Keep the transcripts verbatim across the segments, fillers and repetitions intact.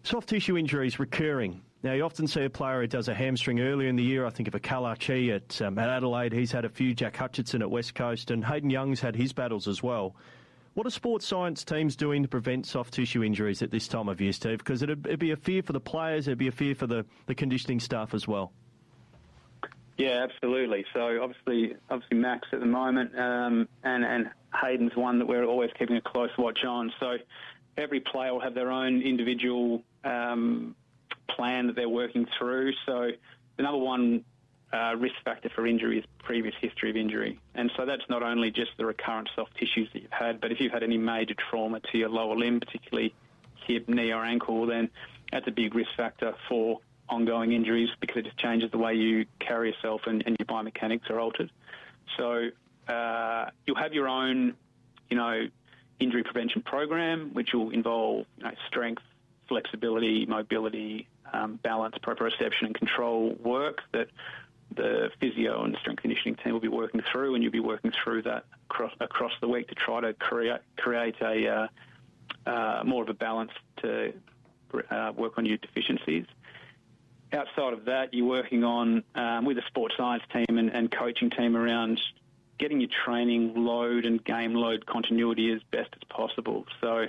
Soft tissue injuries recurring. Now, you often see a player who does a hamstring earlier in the year. I think of a Kalachi at, um, at Adelaide. He's had a few. Jack Hutchinson at West Coast. And Hayden Young's had his battles as well. What are sports science teams doing to prevent soft tissue injuries at this time of year, Steve? Because it'd, it'd be a fear for the players. It'd be a fear for the, the conditioning staff as well. Yeah, absolutely. So obviously, obviously Max at the moment, um, and, and Hayden's one that we're always keeping a close watch on. So every player will have their own individual um, plan that they're working through. So the number one uh, risk factor for injury is previous history of injury. And so that's not only just the recurrent soft tissues that you've had, but if you've had any major trauma to your lower limb, particularly hip, knee or ankle, then that's a big risk factor for ongoing injuries because it just changes the way you carry yourself and, and your biomechanics are altered. So uh, you'll have your own, you know, injury prevention program, which will involve, you know, strength, flexibility, mobility, um, balance, proprioception and control work that the physio and strength conditioning team will be working through, and you'll be working through that across, across the week to try to create create a uh, uh, more of a balance to uh, work on your deficiencies. Outside of that, you're working on, um, with the sports science team and, and coaching team around getting your training load and game load continuity as best as possible. So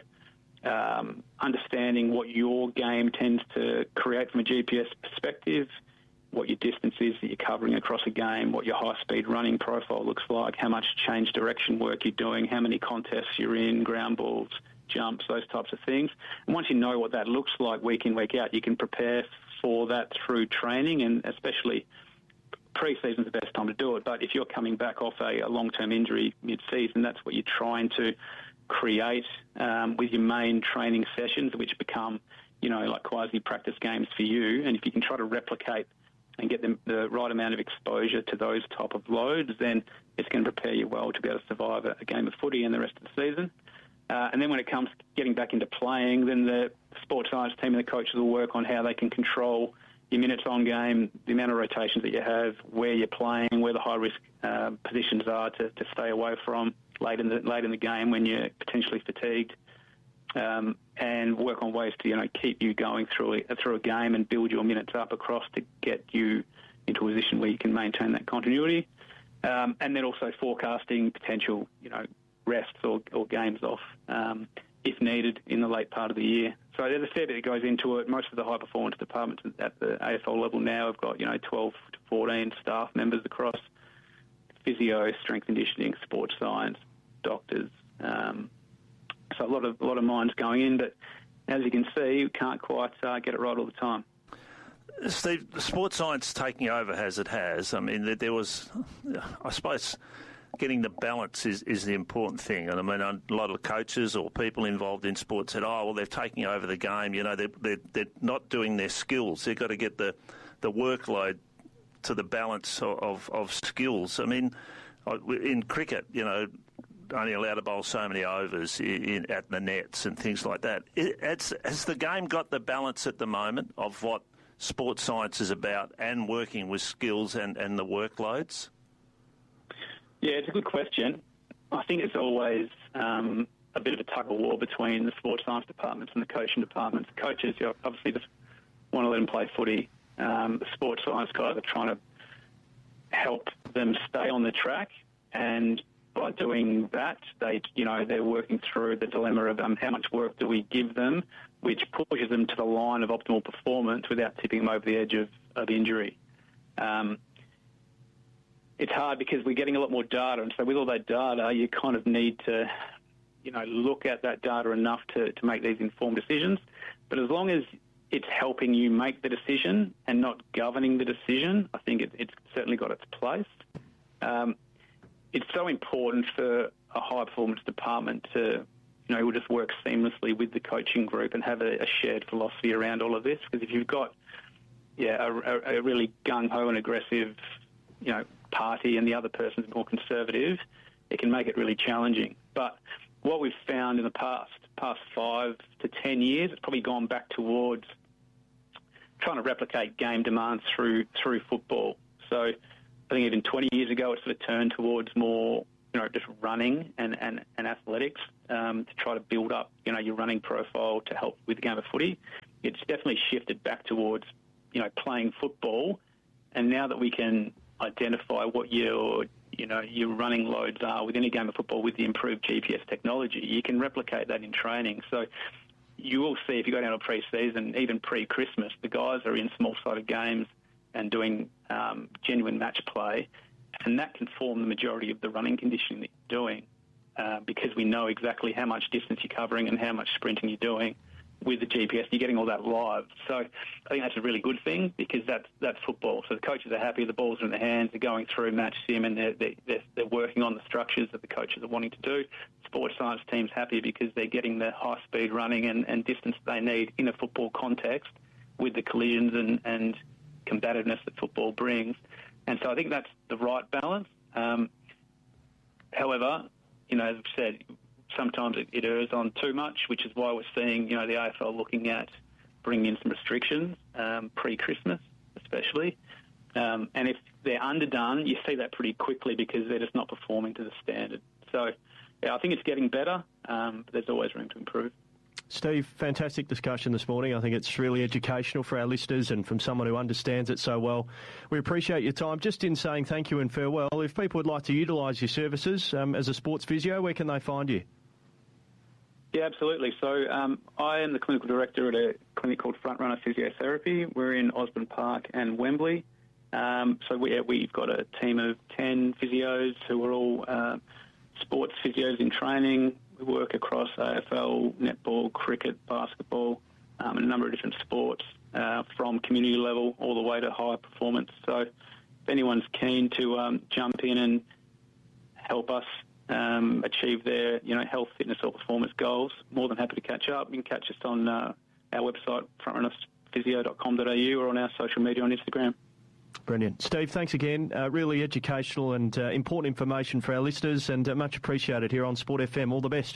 um, understanding what your game tends to create from a G P S perspective, what your distance is that you're covering across a game, what your high-speed running profile looks like, how much change direction work you're doing, how many contests you're in, ground balls, jumps, those types of things. And once you know what that looks like week in, week out, you can prepare for that through training, and especially pre-season is the best time to do it. But if you're coming back off a, a long-term injury mid-season, that's what you're trying to create um, with your main training sessions, which become, you know, like quasi-practice games for you. And if you can try to replicate and get them the right amount of exposure to those type of loads, then it's going to prepare you well to be able to survive a, a game of footy and the rest of the season. Uh, and then when it comes to getting back into playing, then the sports science team and the coaches will work on how they can control your minutes on game, the amount of rotations that you have, where you're playing, where the high-risk uh, positions are to, to stay away from late in the late in the game when you're potentially fatigued, um, and work on ways to, you know, keep you going through a, through a game and build your minutes up across to get you into a position where you can maintain that continuity, um, and then also forecasting potential, you know, rests or, or games off um, if needed in the late part of the year. So there's a fair bit that goes into it. Most of the high-performance departments at the A F L level now have got, you know, twelve to fourteen staff members across physio, strength conditioning, sports science, doctors. Um, so a lot of a lot of minds going in, but as you can see, you can't quite uh, get it right all the time. Steve, sports science taking over as it has, I mean, there was, I suppose, getting the balance is, is the important thing. And I mean, a lot of coaches or people involved in sports said, oh, well, they're taking over the game. You know, they're, they're, they're not doing their skills. They've got to get the, the workload to the balance of, of, of skills. I mean, in cricket, you know, only allowed to bowl so many overs in, in, at the nets and things like that. It, it's, has the game got the balance at the moment of what sports science is about and working with skills and, and the workloads? Yeah, it's a good question. I think it's always um, a bit of a tug-of-war between the sports science departments and the coaching departments. The coaches, you know, obviously just want to let them play footy. Um, the sports science guys are trying to help them stay on the track, and by doing that, they, you know, they're working through the dilemma of um, how much work do we give them, which pushes them to the line of optimal performance without tipping them over the edge of, of injury. Um, It's hard because we're getting a lot more data, and so with all that data, you kind of need to, you know, look at that data enough to, to make these informed decisions. But as long as it's helping you make the decision and not governing the decision, I think it, it's certainly got its place. Um, it's so important for a high-performance department to, you know, just work seamlessly with the coaching group and have a, a shared philosophy around all of this. Because if you've got, yeah, a, a really gung-ho and aggressive, you know, party and the other person's more conservative, it can make it really challenging. But what we've found in the past, past five to ten years, it's probably gone back towards trying to replicate game demands through through football. So I think even twenty years ago, it sort of turned towards more you know, just running and, and, and athletics um, to try to build up, you know, your running profile to help with the game of footy. It's definitely shifted back towards, you know, playing football. And now that we can identify what your, you know, your running loads are within a game of football with the improved G P S technology, you can replicate that in training. So you will see if you go down to pre-season, even pre-Christmas, the guys are in small-sided games and doing um, genuine match play, and that can form the majority of the running conditioning that you're doing uh, because we know exactly how much distance you're covering and how much sprinting you're doing with the G P S. You're getting all that live. So I think that's a really good thing because that's that's football. So the coaches are happy, the balls are in their hands, they're going through match sim, and they're, they're, they're working on the structures that the coaches are wanting to do. Sports science team's happy because they're getting the high-speed running and, and distance they need in a football context with the collisions and, and combativeness that football brings. And so I think that's the right balance. Um, however, you know, as I've said, sometimes it, it errs on too much, which is why we're seeing, you know, the A F L looking at bringing in some restrictions um, pre-Christmas, especially. Um, and if they're underdone, you see that pretty quickly because they're just not performing to the standard. So, yeah, I think it's getting better, um, but there's always room to improve. Steve, fantastic discussion this morning. I think it's really educational for our listeners and from someone who understands it so well. We appreciate your time. Just in saying thank you and farewell, if people would like to utilise your services um, as a sports physio, where can they find you? Yeah, absolutely. So um, I am the clinical director at a clinic called Frontrunner Physiotherapy. We're in Osborne Park and Wembley. Um, so we, we've got a team of ten physios who are all uh, sports physios in training. We work across A F L, netball, cricket, basketball, um, and a number of different sports uh, from community level all the way to high performance. So if anyone's keen to um, jump in and help us um, achieve their, you know, health, fitness or performance goals, more than happy to catch up. You can catch us on uh, our website, frontrunner physio dot com dot a u, or on our social media on Instagram. Brilliant. Steve, thanks again. Uh, really educational and uh, important information for our listeners, and uh, much appreciated here on Sport F M. All the best.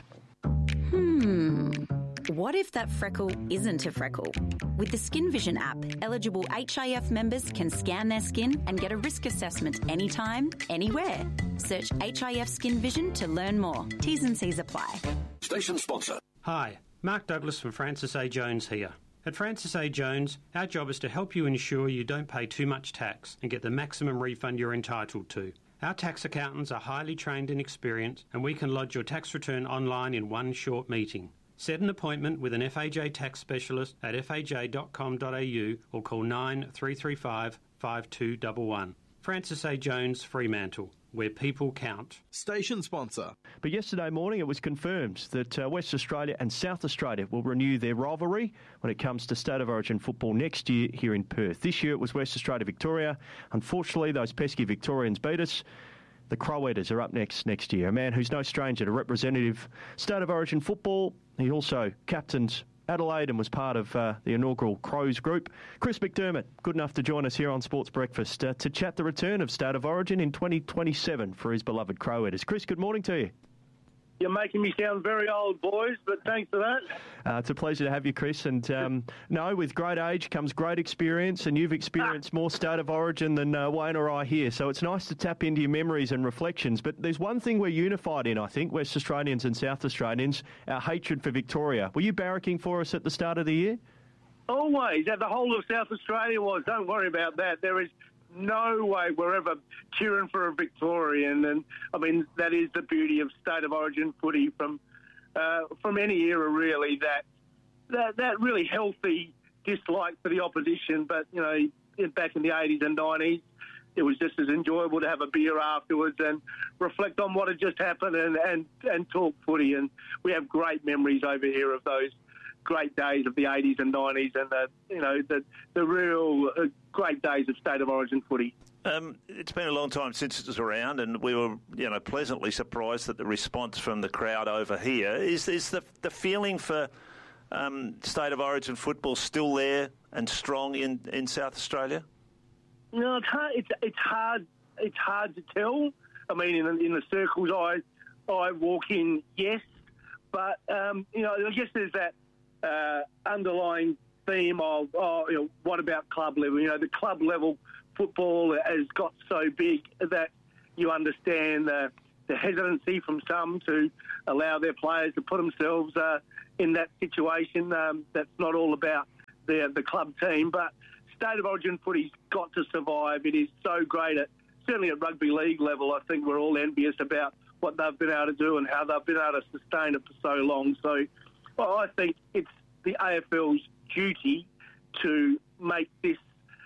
Hmm. What if that freckle isn't a freckle? With the Skin Vision app, eligible H I F members can scan their skin and get a risk assessment anytime, anywhere. Search H I F Skin Vision to learn more. T's and C's apply. Station sponsor. Hi, Mark Douglas from Francis A. Jones here. At Francis A. Jones, our job is to help you ensure you don't pay too much tax and get the maximum refund you're entitled to. Our tax accountants are highly trained and experienced, and we can lodge your tax return online in one short meeting. Set an appointment with an F A J tax specialist at f a j dot com dot a u or call nine three three five, five two one one. Francis A. Jones, Fremantle, where people count. Station sponsor. But yesterday morning it was confirmed that uh, West Australia and South Australia will renew their rivalry when it comes to State of Origin football next year here in Perth. This year it was West Australia-Victoria. Unfortunately, those pesky Victorians beat us. The Crow Eaters are up next next year. A man who's no stranger to representative State of Origin football. He also captained Adelaide and was part of uh, the inaugural Crows group. Chris McDermott, good enough to join us here on Sports Breakfast uh, to chat the return of State of Origin in twenty twenty-seven for his beloved Crow Eaters. Chris, good morning to you. You're making me sound very old, boys, but thanks for that. Uh, it's a pleasure to have you, Chris. And um, no, with great age comes great experience, and you've experienced more State of Origin than uh, Wayne or I here. So it's nice to tap into your memories and reflections. But there's one thing we're unified in, I think, West Australians and South Australians, our hatred for Victoria. Were you barracking for us at the start of the year? Always. The whole of South Australia was. Don't worry about that. There is no way we're ever cheering for a Victorian, and I mean that is the beauty of State of Origin footy from uh, from any era, really. That that that really healthy dislike for the opposition, but you know, back in the eighties and nineties, it was just as enjoyable to have a beer afterwards and reflect on what had just happened and and, and talk footy. And we have great memories over here of those great days of the eighties and nineties, and the you know the the real uh, great days of State of Origin footy. Um, it's been a long time since it was around, and we were you know pleasantly surprised at the response from the crowd over here. Is is the the feeling for um, State of Origin football still there and strong in, in South Australia? No, it's hard. It's it's hard. It's hard to tell. I mean, in the, in the circles I I walk in, yes, but um, you know, I guess there's that Uh, underlying theme of, oh, you know, what about club level? You know, the club level football has got so big that you understand the the hesitancy from some to allow their players to put themselves uh, in that situation. Um, that's not all about the the club team, but State of Origin footy's got to survive. It is so great at certainly at rugby league level. I think we're all envious about what they've been able to do and how they've been able to sustain it for so long. So well, I think it's the A F L's duty to make this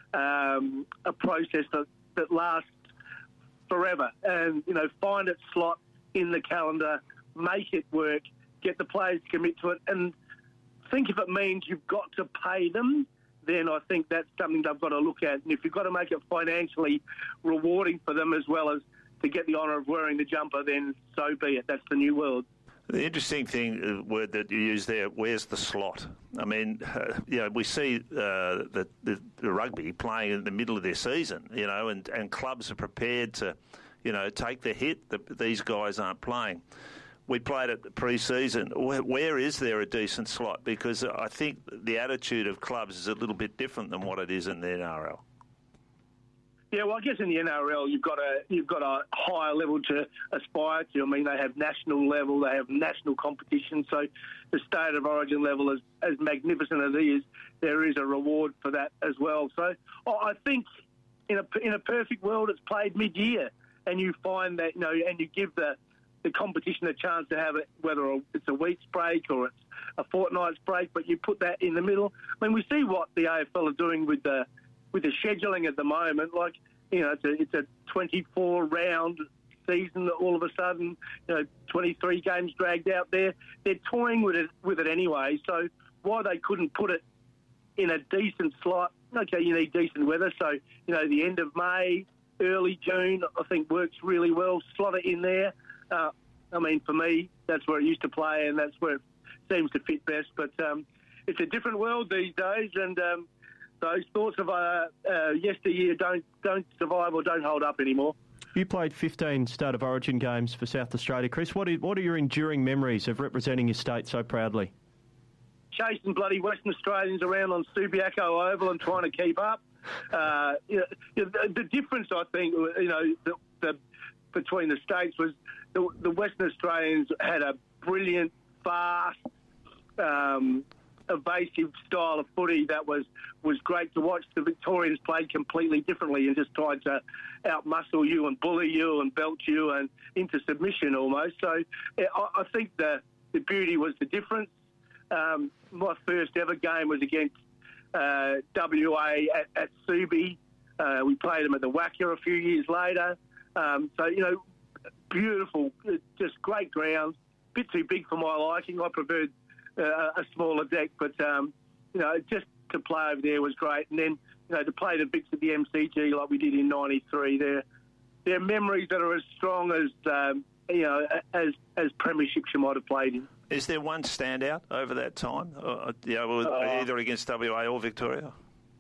um, a process that, that lasts forever and, you know, find its slot in the calendar, make it work, get the players to commit to it, and think if it means you've got to pay them, then I think that's something they've got to look at. And if you've got to make it financially rewarding for them as well as to get the honour of wearing the jumper, then so be it. That's the new world. The interesting thing, uh, word that you use there, where's the slot? I mean, uh, you know, we see uh, the, the, the rugby playing in the middle of their season, you know, and, and clubs are prepared to, you know, take the hit that these guys aren't playing. We played at pre-season. Where, where is there a decent slot? Because I think the attitude of clubs is a little bit different than what it is in the N R L. Yeah, well, I guess in the N R L you've got a you've got a higher level to aspire to. I mean, they have national level, they have national competition. So the State of Origin level, is as magnificent as it is, there is a reward for that as well. So I think in a in a perfect world, it's played mid-year, and you find that, you know, and you give the the competition a chance to have it, whether it's a week's break or it's a fortnight's break, but you put that in the middle. I mean, we see what the A F L are doing with the with the scheduling at the moment. Like, you know, it's a, it's a twenty-four round season that all of a sudden, you know, twenty-three games dragged out there. They're toying with it, with it anyway. So why they couldn't put it in a decent slot? Okay, you need decent weather. So, you know, the end of May, early June, I think works really well. Slot it in there. Uh, I mean, for me, that's where it used to play, and that's where it seems to fit best. But um, it's a different world these days, and um, those thoughts of uh, uh, yesteryear don't don't survive or don't hold up anymore. You played fifteen State of Origin games for South Australia, Chris. What are, what are your enduring memories of representing your state so proudly? Chasing bloody Western Australians around on Subiaco Oval and trying to keep up. Uh, you know, the, the difference, I think, you know, the, the, between the states was the, the Western Australians had a brilliant, fast, um, evasive style of footy that was, was great to watch. The Victorians played completely differently and just tried to outmuscle you and bully you and belt you and into submission almost. So I, I think the, the beauty was the difference. Um, my first ever game was against uh, W A at, at Subi. Uh, we played them at the Wacker a few years later. Um, so, you know, beautiful, just great grounds. Bit too big for my liking. I preferred uh, a smaller deck, but, um, you know, just to play over there was great. And then, you know, to play the Vicks at the M C G like we did in ninety-three, they're, they're memories that are as strong as, um, you know, as, as premierships you might have played in. Is there one standout over that time, uh, you know, uh, either against W A or Victoria?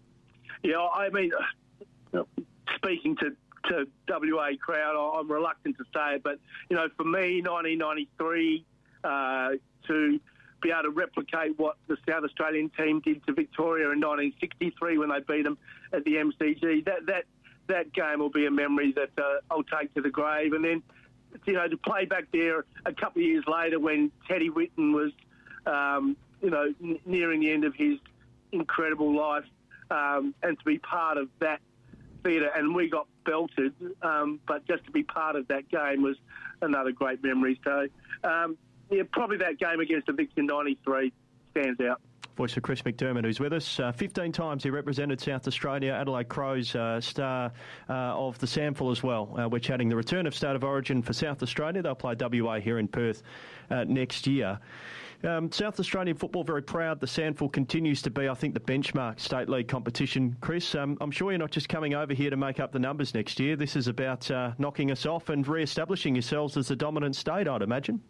Yeah, I mean, uh, speaking to, to W A crowd, I'm reluctant to say it, but, you know, for me, nineteen ninety-three, uh, to be able to replicate what the South Australian team did to Victoria in nineteen sixty-three when they beat them at the M C G, that that, that game will be a memory that uh, I'll take to the grave. And then, you know, to play back there a couple of years later when Teddy Whitten was, um, you know, n- nearing the end of his incredible life, um, and to be part of that theatre, and we got belted, um, but just to be part of that game was another great memory. So, um, yeah, probably that game against the Vicks in ninety-three stands out. Voice of Chris McDermott, who's with us. Uh, fifteen times he represented South Australia, Adelaide Crows, uh, star uh, of the SANFL as well. Uh, we're chatting the return of State of Origin for South Australia. They'll play W A here in Perth uh, next year. Um, South Australian football very proud. The SANFL continues to be, I think, the benchmark state league competition. Chris, um, I'm sure you're not just coming over here to make up the numbers next year. This is about uh, knocking us off and re-establishing yourselves as the dominant state, I'd imagine.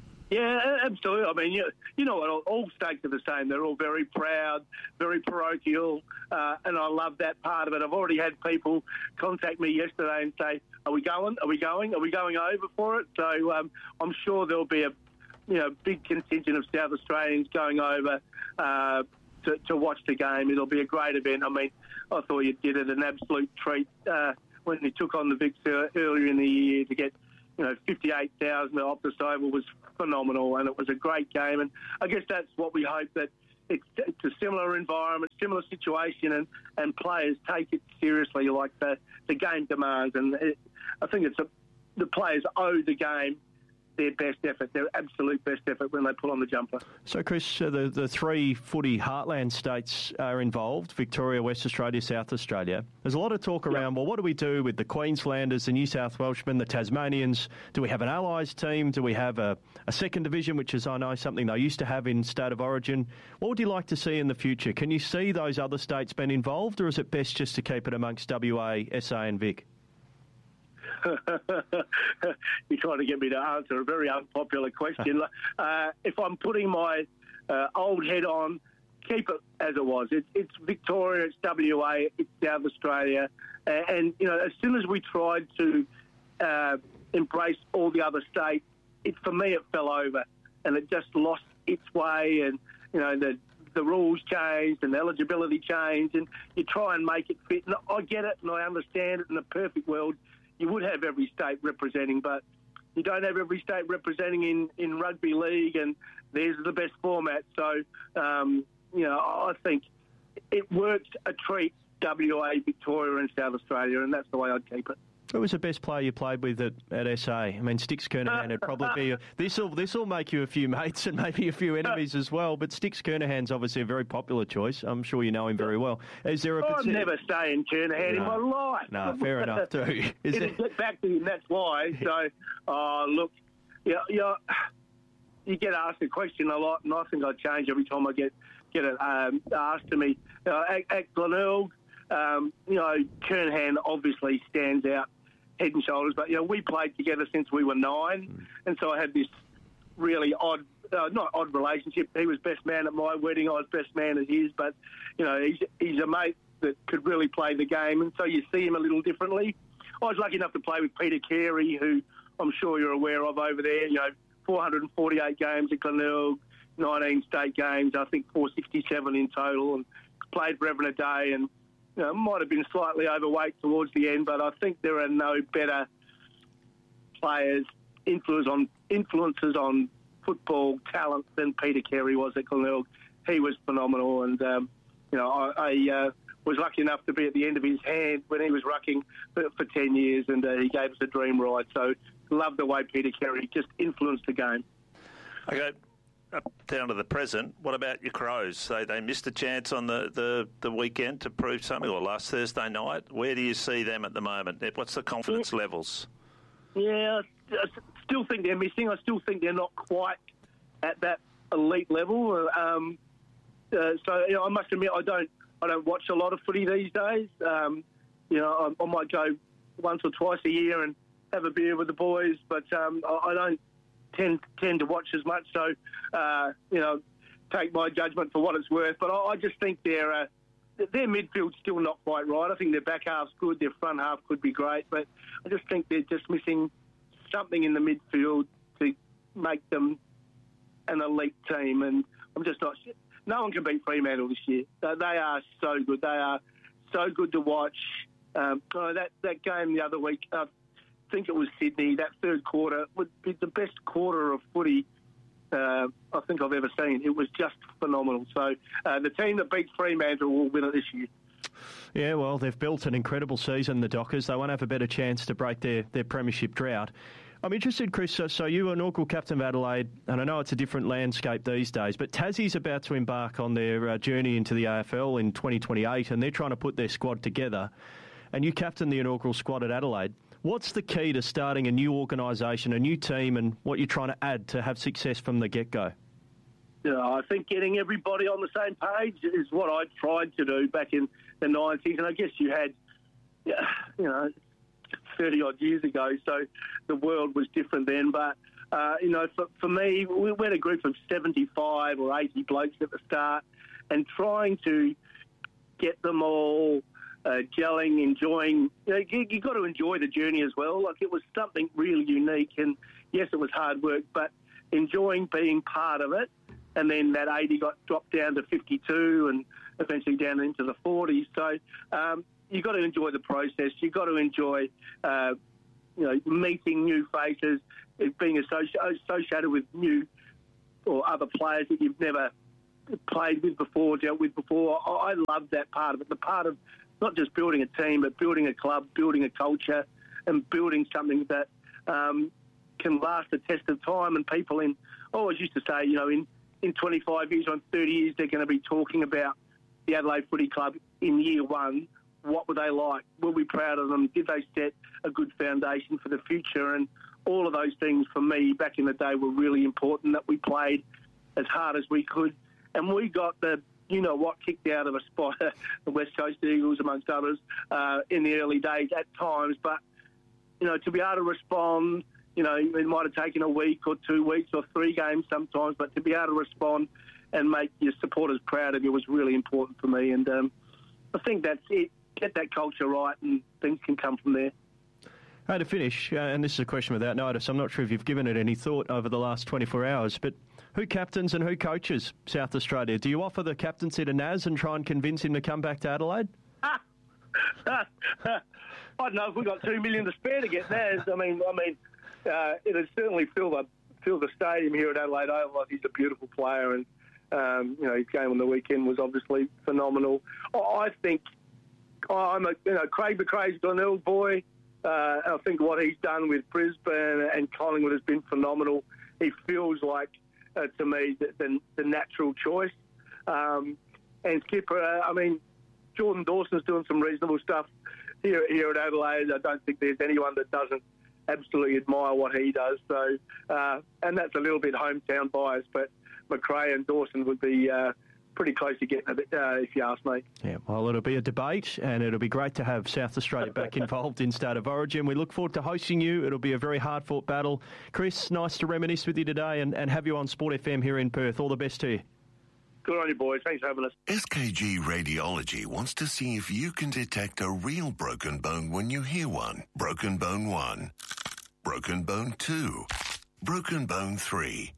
Yeah, absolutely. I mean, you, you know what, all, all states are the same. They're all very proud, very parochial, uh, and I love that part of it. I've already had people contact me yesterday and say, are we going? Are we going? Are we going over for it? So um, I'm sure there'll be a you know big contingent of South Australians going over uh, to, to watch the game. It'll be a great event. I mean, I thought you did it an absolute treat uh, when you took on the Vicks uh, earlier in the year to get you know, fifty-eight thousand at Optus Oval was phenomenal, and it was a great game. And I guess that's what we hope, that it's, it's a similar environment, similar situation, and, and players take it seriously like the, the game demands. And it, I think it's a, the players owe the game their best effort, their absolute best effort when they put on the jumper. So, Chris, uh, the, the three footy heartland states are involved, Victoria, West Australia, South Australia. There's a lot of talk around, yep. well, what do we do with the Queenslanders, the New South Welshmen, the Tasmanians? Do we have an Allies team? Do we have a, a second division, which is, I know, something they used to have in State of Origin? What would you like to see in the future? Can you see those other states being involved, or is it best just to keep it amongst W A, S A and Vic? You're trying to get me to answer a very unpopular question. uh, if I'm putting my uh, old head on, keep it as it was. It, it's Victoria, it's W A, it's South Australia. And, and, you know, as soon as we tried to uh, embrace all the other states, it, for me, it fell over and it just lost its way. And, you know, the the rules changed and the eligibility changed, and you try and make it fit. And I get it and I understand it. In a perfect world, you would have every state representing, but you don't have every state representing in, in rugby league, and there's the best format. So, um, you know, I think it works a treat, W A, Victoria and South Australia, and that's the way I'd keep it. Who was the best player you played with at, at S A? I mean, Sticks Kernahan would probably be... This will this will make you a few mates and maybe a few enemies as well, but Sticks Kernahan's obviously a very popular choice. I'm sure you know him very well. Is there a... Oh, I've never saying Kernahan no. in my life. No, fair enough too. Is it get back to him, that's why. So, uh, look, yeah, yeah, you get asked the question a lot, and I think I change every time I get, get it um, asked to me. Uh, at, at Glenelg, um, you know, Kernahan obviously stands out head and shoulders, but, you know, we played together since we were nine, mm. and so I had this really odd, uh, not odd relationship. He was best man at my wedding, I was best man at his, but, you know, he's, he's a mate that could really play the game, and so you see him a little differently. I was lucky enough to play with Peter Carey, who I'm sure you're aware of over there, you know, four hundred forty-eight games at Glenelg, nineteen state games, I think four sixty-seven in total, and played for Evan a Day, and you know, might have been slightly overweight towards the end, but I think there are no better players, influence on, influences on football talent than Peter Carey was at Glenelg. He was phenomenal, and, um, you know, I, I uh, was lucky enough to be at the end of his hand when he was rucking for, for ten years, and uh, he gave us a dream ride. So love the way Peter Carey just influenced the game. Okay. Up down to the present, what about your Crows? They they missed a chance on the, the, the weekend to prove something, or last Thursday night. Where do you see them at the moment? What's the confidence yeah. levels? Yeah, I still think they're missing. I still think they're not quite at that elite level. Um, uh, so you know, I must admit, I don't I don't watch a lot of footy these days. Um, you know, I, I might go once or twice a year and have a beer with the boys, but um, I, I don't tend tend to watch as much, so uh, you know, take my judgment for what it's worth. But I, I just think their uh, their midfield's still not quite right. I think their back half's good, their front half could be great, but I just think they're just missing something in the midfield to make them an elite team. And I'm just not. No one can beat Fremantle this year. They are so good. They are so good to watch. Um, oh, that that game the other week. Uh, I think it was Sydney, that third quarter would be the best quarter of footy uh, I think I've ever seen. It was just phenomenal. So uh, the team that beats Fremantle will win it this year. Yeah, well, they've built an incredible season, the Dockers. They won't have a better chance to break their, their premiership drought. I'm interested, Chris, so, so you were inaugural captain of Adelaide, and I know it's a different landscape these days, but Tassie's about to embark on their uh, journey into the A F L in twenty twenty-eight, and they're trying to put their squad together. And you captained the inaugural squad at Adelaide. What's the key to starting a new organisation, a new team, and what you're trying to add to have success from the get-go? Yeah, I think getting everybody on the same page is what I tried to do back in the nineties, and I guess you had, you know, thirty-odd years ago, so the world was different then. But, uh, you know, for, for me, we had a group of seventy-five or eighty blokes at the start, and trying to get them all Uh, gelling, enjoying. You know, you, you got to enjoy the journey as well. Like, it was something really unique, and yes, it was hard work, but enjoying being part of it. And then that eighty got dropped down to fifty-two, and eventually down into the forties. So um, you got to enjoy the process. You got to enjoy uh, you know, meeting new faces, being associ- associated with new or other players that you've never played with before, dealt with before. I love that part of it, the part of not just building a team, but building a club, building a culture, and building something that um, can last the test of time. And people in, I always used to say, you know, in, in twenty-five years, or in thirty years, they're going to be talking about the Adelaide Footy Club in year one. What were they like? Were we proud of them? Did they set a good foundation for the future? And all of those things for me back in the day were really important, that we played as hard as we could. And we got the, you know what, kicked out of a spot, the West Coast Eagles, amongst others, uh, in the early days at times. But, you know, to be able to respond, you know, it might have taken a week or two weeks or three games sometimes, but to be able to respond and make your supporters proud of you was really important for me. And um, I think that's it. Get that culture right and things can come from there. Hey, to finish, uh, and this is a question without notice, I'm not sure if you've given it any thought over the last twenty-four hours, but who captains and who coaches South Australia? Do you offer the captaincy to Naz and try and convince him to come back to Adelaide? I don't know if we've got two million to spare to get Naz. I mean, I mean, uh, it'll certainly fill the fill the stadium here at Adelaide Oval. He's a beautiful player, and um, you know, his game on the weekend was obviously phenomenal. I think I'm a you know Craig McRae's Glenelg boy. Uh, I think what he's done with Brisbane and Collingwood has been phenomenal. He feels like, uh, to me, the, the, the natural choice. Um, and Skipper, uh, I mean, Jordan Dawson's doing some reasonable stuff here, here at Adelaide. I don't think there's anyone that doesn't absolutely admire what he does. So, uh, and that's a little bit hometown bias, but McRae and Dawson would be uh, pretty close to getting it, uh, if you ask me. Yeah, well, it'll be a debate, and it'll be great to have South Australia back involved in State of Origin. We look forward to hosting you. It'll be a very hard-fought battle. Chris, nice to reminisce with you today and, and have you on Sport F M here in Perth. All the best to you. Good on you, boys. Thanks for having us. S K G Radiology wants to see if you can detect a real broken bone when you hear one. Broken bone one. Broken bone two. Broken bone three.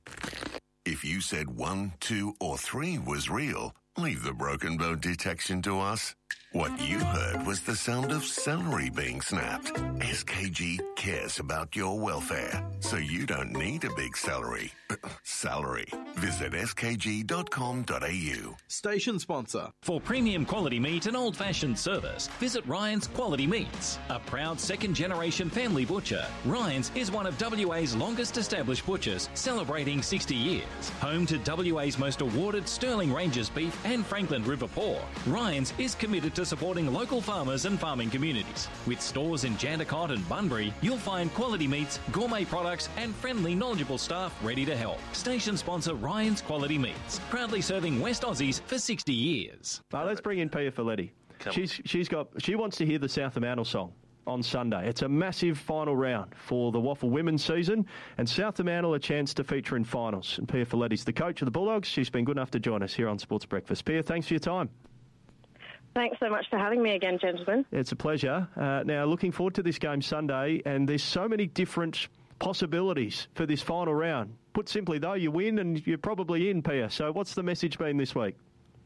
If you said one, two, or three was real, leave the broken bone detection to us. What you heard was the sound of celery being snapped. S K G cares about your welfare, so you don't need a big celery. Salary. Visit s k g dot com dot a u. Station sponsor. For premium quality meat and old-fashioned service, visit Ryan's Quality Meats. A proud second-generation family butcher, Ryan's is one of W A's longest-established butchers, celebrating sixty years. Home to W A's most awarded Sterling Ranges beef and Franklin River pork, Ryan's is committed to supporting local farmers and farming communities. With stores in Jandakot and Bunbury, you'll find quality meats, gourmet products, and friendly, knowledgeable staff ready to help. Station sponsor Ryan's Quality Meats, proudly serving West Aussies for sixty years. Now, let's bring in Pia Folletti. She's she's got she wants to hear the South Fremantle song on Sunday. It's a massive final round for the Waffle Women's season, and South Fremantle a chance to feature in finals. And Pia Folletti's the coach of the Bulldogs. She's been good enough to join us here on Sports Breakfast. Pia, thanks for your time. Thanks so much for having me again, gentlemen. It's a pleasure. Uh, now, looking forward to this game Sunday, and there's so many different possibilities for this final round. Put simply, though, you win and you're probably in, Pia. So what's the message been this week?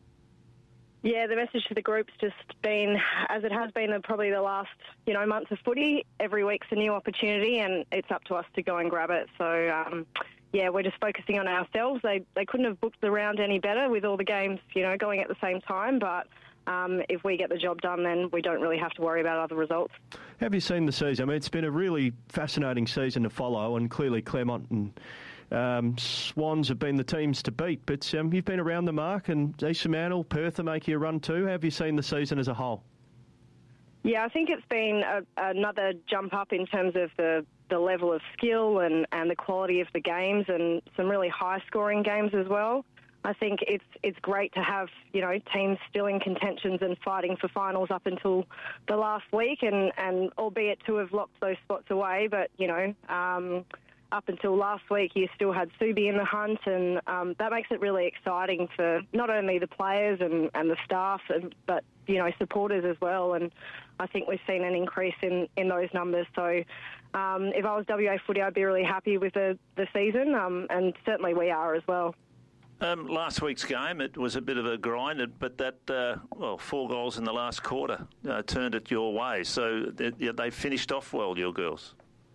Yeah, the message for the group's just been, as it has been the, probably the last, you know, months of footy, every week's a new opportunity and it's up to us to go and grab it. So, um, yeah, we're just focusing on ourselves. They they couldn't have booked the round any better with all the games, you know, going at the same time, but Um, if we get the job done, then we don't really have to worry about other results. Have you seen the season? I mean, it's been a really fascinating season to follow, and clearly Claremont and um, Swans have been the teams to beat. But um, you've been around the mark, and East Fremantle, Perth are making a run too. Have you seen the season as a whole? Yeah, I think it's been a, another jump up in terms of the, the level of skill and, and the quality of the games, and some really high-scoring games as well. I think it's it's great to have, you know, teams still in contentions and fighting for finals up until the last week, and, and albeit to have locked those spots away, but, you know, um, up until last week you still had Subi in the hunt, and um, that makes it really exciting for not only the players and, and the staff, and, but, you know, supporters as well, and I think we've seen an increase in, in those numbers. So um, if I was W A Footy, I'd be really happy with the, the season, um, and certainly we are as well. Um, last week's game, it was a bit of a grind, but that, uh, well, four goals in the last quarter uh, turned it your way. So they, they finished off well, your girls.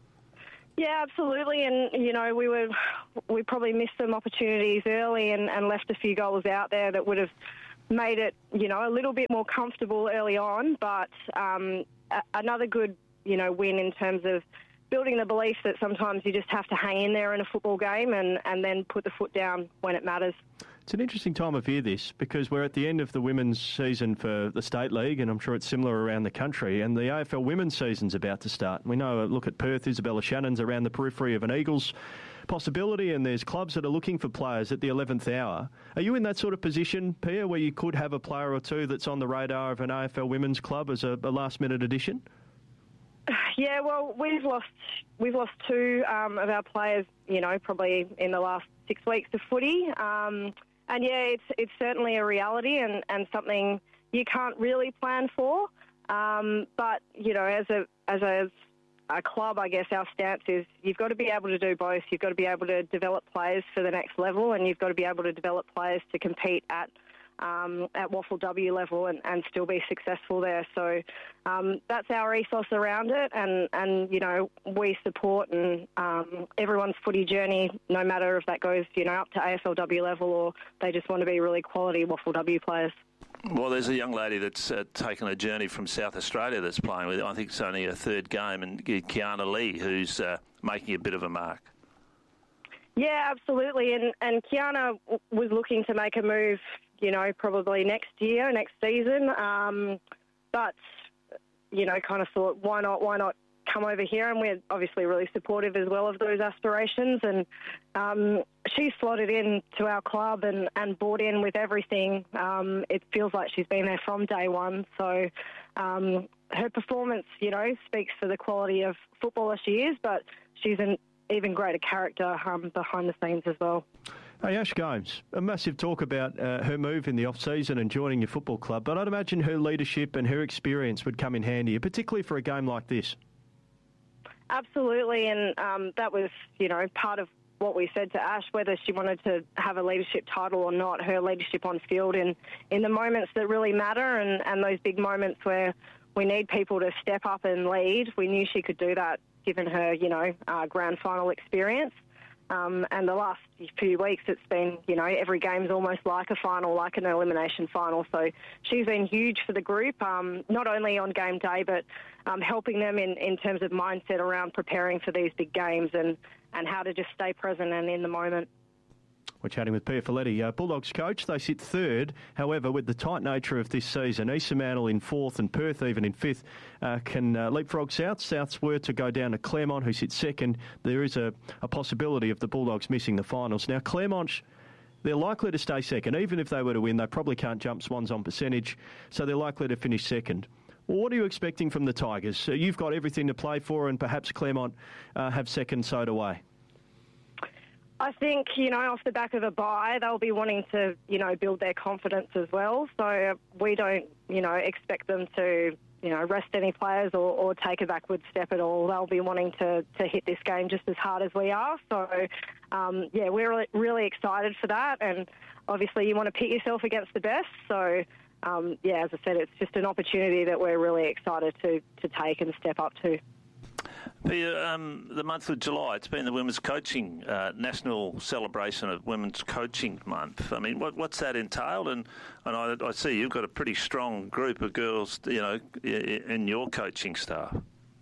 Yeah, absolutely. And, you know, we were we probably missed some opportunities early and, and left a few goals out there that would have made it, you know, a little bit more comfortable early on. But um, a- another good, you know, win in terms of building the belief that sometimes you just have to hang in there in a football game and, and then put the foot down when it matters. It's an interesting time of year, this, because we're at the end of the women's season for the State League, and I'm sure it's similar around the country, and the A F L women's season's about to start. We know, look at Perth, Isabella Shannon's around the periphery of an Eagles possibility, and there's clubs that are looking for players at the eleventh hour. Are you in that sort of position, Pia, where you could have a player or two that's on the radar of an A F L women's club as a, a last-minute addition? Yeah, well, we've lost we've lost two um, of our players, you know, probably in the last six weeks of footy. Um, and yeah, it's it's certainly a reality and, and something you can't really plan for. Um, but you know, as a as a, a club, I guess our stance is you've got to be able to do both. You've got to be able to develop players for the next level, and you've got to be able to develop players to compete at Um, at Waffle W level and, and still be successful there. So um, that's our ethos around it, and, and you know, we support and um, everyone's footy journey, no matter if that goes, you know, up to A F L W level or they just want to be really quality Waffle W players. Well, there's a young lady that's uh, taken a journey from South Australia that's playing with, I think it's only her third game, and Kiana Lee, who's uh, making a bit of a mark. Yeah, absolutely. And, and Kiana was looking to make a move, you know, probably next year, next season. Um, but, you know, kind of thought, why not, why not come over here? And we're obviously really supportive as well of those aspirations. And um, she's slotted in to our club and, and bought in with everything. Um, it feels like she's been there from day one. So um, her performance, you know, speaks for the quality of footballer she is, but she's an even greater character um, behind the scenes as well. Hey, Ash Gomes, a massive talk about uh, her move in the off-season and joining your football club, but I'd imagine her leadership and her experience would come in handy, particularly for a game like this. Absolutely, and um, that was, you know, part of what we said to Ash, whether she wanted to have a leadership title or not, her leadership on field in, in the moments that really matter and, and those big moments where we need people to step up and lead. We knew she could do that given her, you know, uh, grand final experience. Um, and the last few weeks, it's been, you know, every game's almost like a final, like an elimination final. So she's been huge for the group, um, not only on game day, but um, helping them in, in terms of mindset around preparing for these big games and, and how to just stay present and in the moment. We're chatting with Pia Folletti, uh, Bulldogs coach. They sit third. However, with the tight nature of this season, East Fremantle in fourth and Perth even in fifth uh, can uh, leapfrog South. Souths were to go down to Claremont, who sits second. There is a, a possibility of the Bulldogs missing the finals. Now, Claremont, they're likely to stay second. Even if they were to win, they probably can't jump Swans on percentage, so they're likely to finish second. Well, what are you expecting from the Tigers? So you've got everything to play for, and perhaps Claremont uh, have second sewed away. I think, you know, off the back of a bye, they'll be wanting to, you know, build their confidence as well. So we don't, you know, expect them to, you know, rest any players or, or take a backward step at all. They'll be wanting to, to hit this game just as hard as we are. So, um, yeah, we're really, really excited for that. And obviously you want to pit yourself against the best. So, um, yeah, as I said, it's just an opportunity that we're really excited to, to take and step up to. Pia, um, the month of July, it's been the Women's Coaching uh, National Celebration of Women's Coaching Month. I mean, what, what's that entailed? And, and I, I see you've got a pretty strong group of girls, you know, in your coaching staff.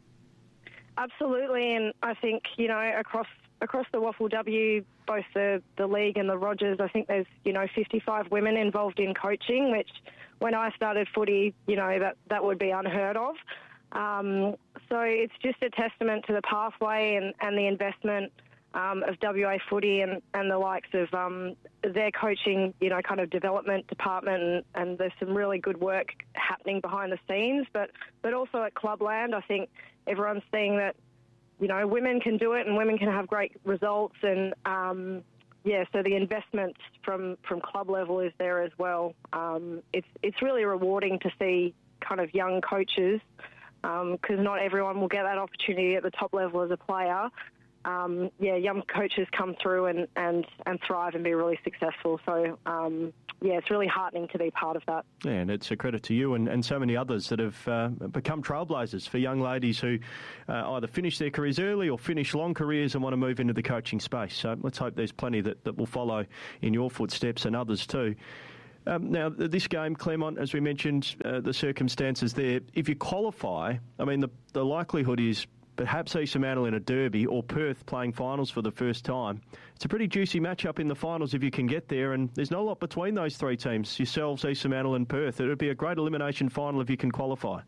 Absolutely, and I think, you know, across across the Waffle W, both the, the league and the Rogers, I think there's, you know, fifty-five women involved in coaching, which when I started footy, you know, that, that would be unheard of. Um, so it's just a testament to the pathway and, and the investment um, of W A Footy and, and the likes of um, their coaching, you know, kind of development department, and, and there's some really good work happening behind the scenes. But, but also at Clubland, I think everyone's seeing that, you know, women can do it and women can have great results. And, um, yeah, so the investment from, from club level is there as well. Um, it's, it's really rewarding to see kind of young coaches, because um, not everyone will get that opportunity at the top level as a player, um, yeah, young coaches come through and, and, and thrive and be really successful. So, um, yeah, it's really heartening to be part of that. Yeah, and it's a credit to you and, and so many others that have uh, become trailblazers for young ladies who uh, either finish their careers early or finish long careers and want to move into the coaching space. So let's hope there's plenty that, that will follow in your footsteps and others too. Um, now, this game, Claremont, as we mentioned, uh, the circumstances there, if you qualify, I mean, the, the likelihood is perhaps East Fremantle in a derby or Perth playing finals for the first time. It's a pretty juicy matchup in the finals if you can get there, and there's not a lot between those three teams, yourselves, East Fremantle and Perth. It would be a great elimination final if you can qualify.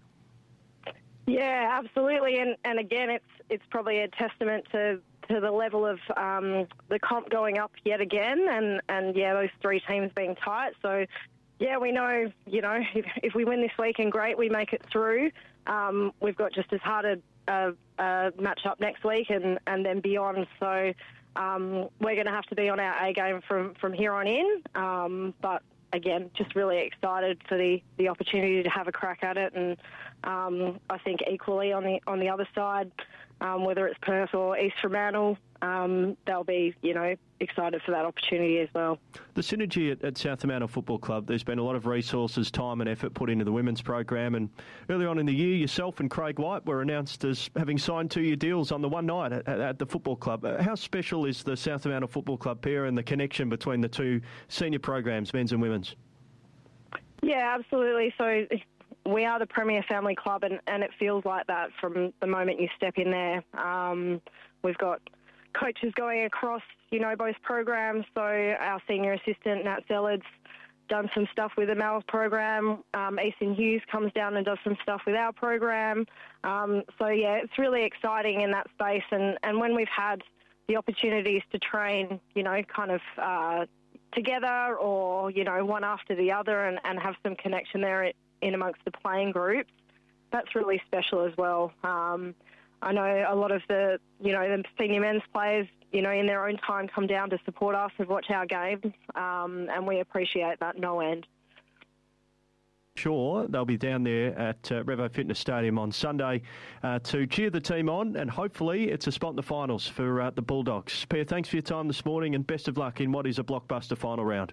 Yeah, absolutely, and, and again, it's it's probably a testament to, to the level of um, the comp going up yet again, and, and, yeah, those three teams being tight. So, yeah, we know, you know, if, if we win this weekend, great, we make it through. Um, we've got just as hard a a, a match up next week and, and then beyond. So um, we're going to have to be on our A game from, from here on in. Um, but again, just really excited for the, the opportunity to have a crack at it. And um, I think equally on the on the other side, um, whether it's Perth or East Fremantle, um, they'll be, you know, excited for that opportunity as well. The synergy at, at South Fremantle Football Club, there's been a lot of resources, time and effort put into the women's program, and earlier on in the year, yourself and Craig White were announced as having signed two-year deals on the one night at, at, at the football club. How special is the South Fremantle Football Club pair and the connection between the two senior programs, men's and women's? Yeah, absolutely. So we are the premier family club, and, and it feels like that from the moment you step in there. Um, we've got coaches going across, you know, both programs. So our senior assistant, Nat Zellard's done some stuff with the Mal's program. Um, Ethan Hughes comes down and does some stuff with our program. Um, so, yeah, it's really exciting in that space. And, and when we've had the opportunities to train, you know, kind of uh, together or, you know, one after the other and, and have some connection there in amongst the playing groups, that's really special as well. Um, I know a lot of the, you know, the senior men's players, you know, in their own time come down to support us and watch our games, um, and we appreciate that no end. Sure, they'll be down there at uh, Revo Fitness Stadium on Sunday uh, to cheer the team on, and hopefully it's a spot in the finals for uh, the Bulldogs. Pierre, thanks for your time this morning and best of luck in what is a blockbuster final round.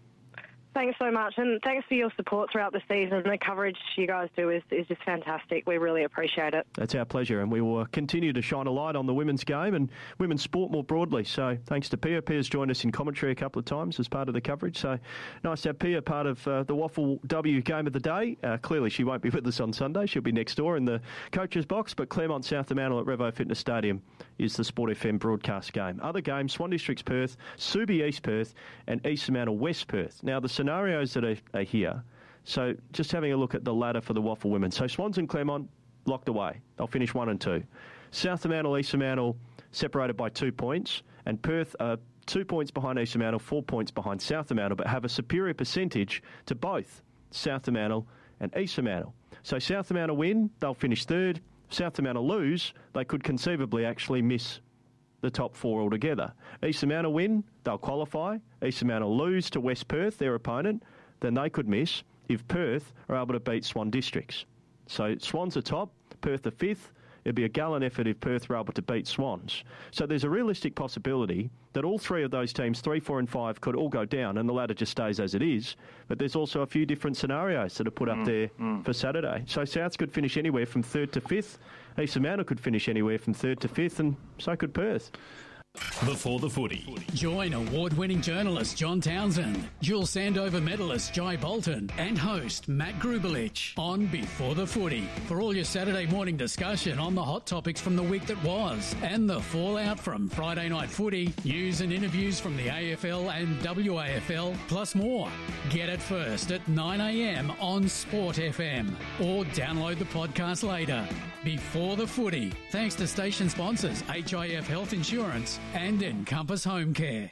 Thanks so much, and thanks for your support throughout the season. The coverage you guys do is, is just fantastic. We really appreciate it. That's our pleasure, and we will continue to shine a light on the women's game and women's sport more broadly. So thanks to Pia. Pia's joined us in commentary a couple of times as part of the coverage. So nice to have Pia part of uh, the Waffle W game of the day. Uh, clearly she won't be with us on Sunday. She'll be next door in the coach's box, but Claremont South Fremantle at Revo Fitness Stadium is the Sport F M broadcast game. Other games, Swan Districts Perth, Subi East Perth and East Fremantle West Perth. Now the scenarios that are, are here, so just having a look at the ladder for the Waffle women. So Swans and Claremont locked away. They'll finish one and two. South Fremantle, East Fremantle separated by two points, and Perth are two points behind East Fremantle, four points behind South Fremantle, but have a superior percentage to both South Fremantle and East Fremantle. So South Fremantle win, they'll finish third. South Fremantle lose, they could conceivably actually miss the top four altogether. East Fremantle win, they'll qualify. East Fremantle lose to West Perth, their opponent, then they could miss if Perth are able to beat Swan Districts. So Swans are top, Perth are fifth. It'd be a gallant effort if Perth were able to beat Swans. So there's a realistic possibility that all three of those teams, three, four and five, could all go down and the ladder just stays as it is. But there's also a few different scenarios that are put up mm, there mm. for Saturday. So Souths could finish anywhere from third to fifth. East Fremantle could finish anywhere from third to fifth, and so could Perth. Before the footy. Join award-winning journalist John Townsend, dual Sandover medalist Jai Bolton, and host Matt Grubelich on Before the Footy for all your Saturday morning discussion on the hot topics from the week that was and the fallout from Friday night footy, news and interviews from the A F L and W A F L, plus more. Get it first at nine a m on Sport F M or download the podcast later. Before the Footy, thanks to station sponsors H I F Health Insurance and Encompass Home Care.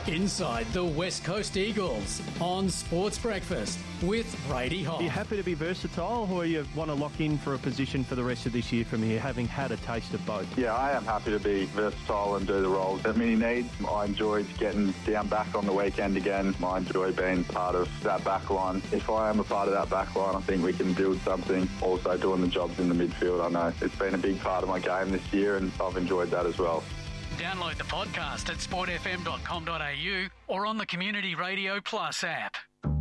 Inside the West Coast Eagles on Sports Breakfast with Brady Hoff. Are you happy to be versatile, or you want to lock in for a position for the rest of this year from here, having had a taste of both? Yeah, I am happy to be versatile and do the roles that Mini needs. I enjoyed getting down back on the weekend again. I enjoy being part of that back line. If I am a part of that back line, I think we can build something. Also doing the jobs in the midfield, I know it's been a big part of my game this year, and I've enjoyed that as well. Download the podcast at sport f m dot com dot a u or on the Community Radio Plus app.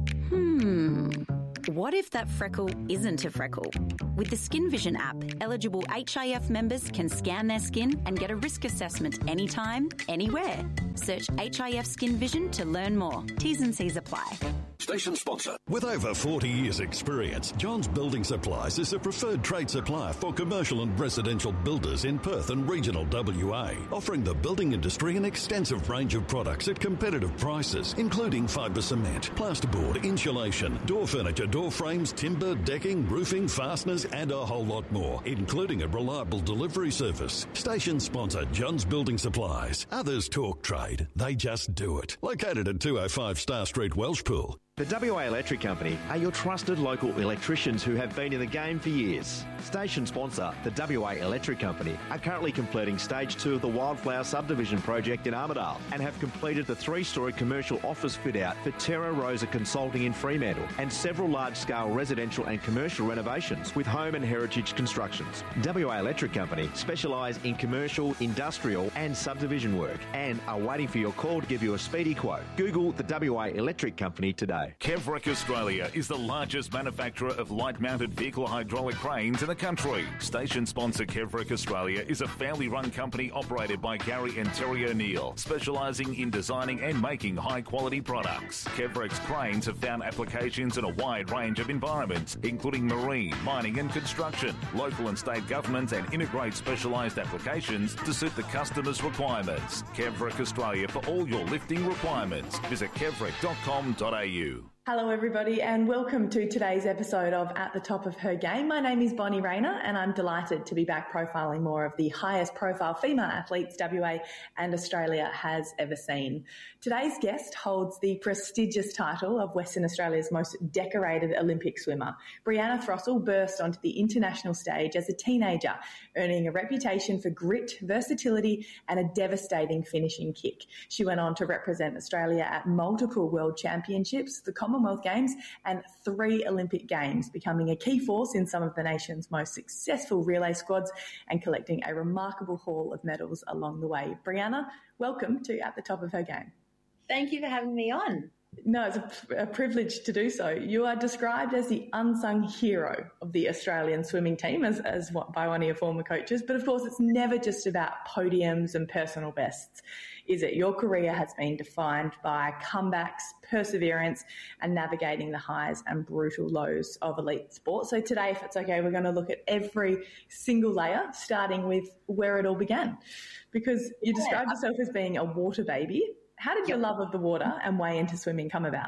Hmm. What if that freckle isn't a freckle? With the Skin Vision app, eligible H I F members can scan their skin and get a risk assessment anytime, anywhere. Search H I F Skin Vision to learn more. T's and C's apply. Station sponsor. With over forty years' experience, John's Building Supplies is a preferred trade supplier for commercial and residential builders in Perth and regional W A, offering the building industry an extensive range of products at competitive prices, including fibre cement, plasterboard, insulation, door furniture, door frames, timber, decking, roofing, fasteners, and a whole lot more, including a reliable delivery service. Station sponsor John's Building Supplies. Others talk trade, they just do it. Located at two oh five Star Street, Welshpool. The W A Electric Company are your trusted local electricians who have been in the game for years. Station sponsor, the W A Electric Company, are currently completing stage two of the Wildflower Subdivision project in Armidale and have completed the three-storey commercial office fit-out for Terra Rosa Consulting in Fremantle and several large-scale residential and commercial renovations with home and heritage constructions. W A Electric Company specialise in commercial, industrial and subdivision work and are waiting for your call to give you a speedy quote. Google the W A Electric Company today. Kevrec Australia is the largest manufacturer of light-mounted vehicle hydraulic cranes in the country. Station sponsor Kevrec Australia is a family-run company operated by Gary and Terry O'Neill, specialising in designing and making high-quality products. Kevrec's cranes have found applications in a wide range of environments, including marine, mining and construction, local and state governments, and integrate specialised applications to suit the customer's requirements. Kevrec Australia for all your lifting requirements. Visit kevrec dot com dot a u. Hello everybody and welcome to today's episode of At the Top of Her Game. My name is Bonnie Rayner and I'm delighted to be back profiling more of the highest profile female athletes W A and Australia has ever seen. Today's guest holds the prestigious title of Western Australia's most decorated Olympic swimmer. Brianna Throssell burst onto the international stage as a teenager, earning a reputation for grit, versatility and a devastating finishing kick. She went on to represent Australia at multiple World Championships, the Commonwealth Games and three Olympic Games, becoming a key force in some of the nation's most successful relay squads and collecting a remarkable haul of medals along the way. Brianna, welcome to At the Top of Her Game. Thank you for having me on. No, it's a, a privilege to do so. You are described as the unsung hero of the Australian swimming team as, as what, by one of your former coaches, but of course it's never just about podiums and personal bests, is it? Your career has been defined by comebacks, perseverance and navigating the highs and brutal lows of elite sport. So today, if it's okay, we're going to look at every single layer, starting with where it all began, because you described yourself as being a water baby. How did your love of the water and way into swimming come about?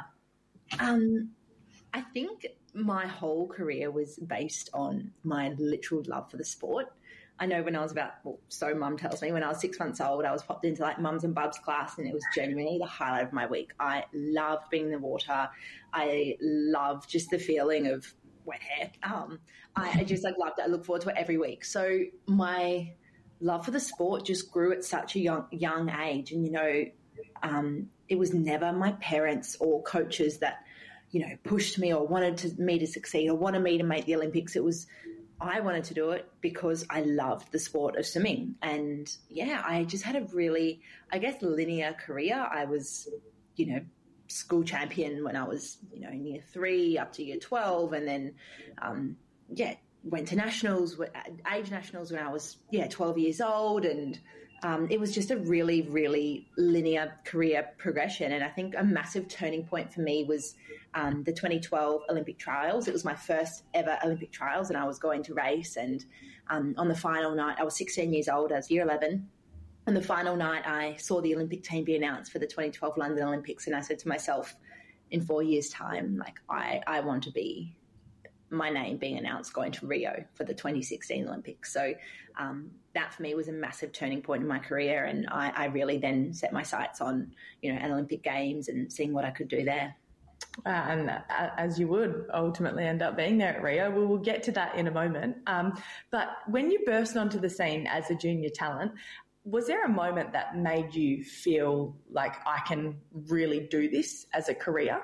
Um, I think my whole career was based on my literal love for the sport. I know when I was about, well, so mum tells me, when I was six months old, I was popped into like mums and bubs class and it was genuinely the highlight of my week. I loved being in the water. I loved just the feeling of wet hair. Um, I, I just like loved it. I look forward to it every week. So my love for the sport just grew at such a young, young age. And, you know, um, it was never my parents or coaches that, you know, pushed me or wanted to, me to succeed or wanted me to make the Olympics. It was, I wanted to do it because I loved the sport of swimming. And yeah, I just had a really, I guess, linear career. I was, you know, school champion when I was, you know, in year three up to year twelve. And then, um, yeah, went to nationals, age nationals when I was, yeah, twelve years old. And um, it was just a really, really linear career progression. And I think a massive turning point for me was um, the twenty twelve Olympic trials. It was my first ever Olympic trials and I was going to race. And um, on the final night, I was sixteen years old, I was year eleven. On the final night, I saw the Olympic team be announced for the twenty twelve London Olympics. And I said to myself, in four years' time, like, I, I want to be my name being announced going to Rio for the twenty sixteen Olympics. So um, that for me was a massive turning point in my career, and I, I really then set my sights on, you know, an Olympic Games and seeing what I could do there. Uh, and uh, as you would ultimately end up being there at Rio. We will get to that in a moment. Um, but when you burst onto the scene as a junior talent, was there a moment that made you feel like I can really do this as a career?